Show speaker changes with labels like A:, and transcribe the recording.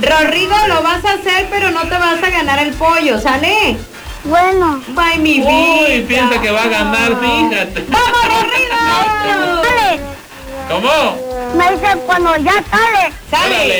A: Rodrigo, lo vas a hacer, pero no te vas a ganar el pollo, ¿sale?
B: Bueno.
A: Bye, mi vida.
C: Uy, piensa que va a ganar, fíjate.
A: ¡Vamos, Rodrigo!
B: Dale.
C: ¿Cómo?
B: Me dice cuando ya sale.
A: ¡Sale!